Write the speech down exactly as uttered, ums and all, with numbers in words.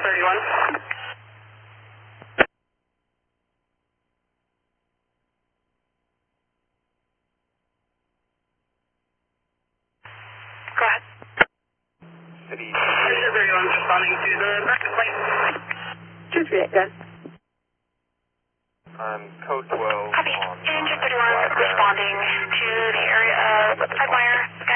thirty-one. Go ahead. City Cruiser thirty-one is responding to the breakfast plate. Two three eight, go. I'm code twelve Copy. on Engine my thirty-one flag down. responding to the area of Pugmire.